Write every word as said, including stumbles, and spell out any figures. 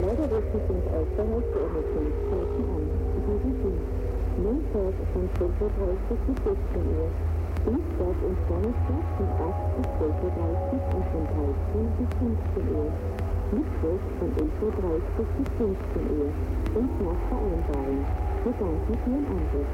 Leider richten sich außerhalb der Emissionszeiten an. Diese sind Montag von zwölf Uhr dreißig bis sechzehn Uhr, Dienstag und Donnerstag von acht bis zwölf Uhr dreißig und von dreizehn bis fünfzehn Uhr, Mittwoch von elf Uhr dreißig bis fünfzehn Uhr und nach Vereinbarung. Wir danken für Ihren Anruf.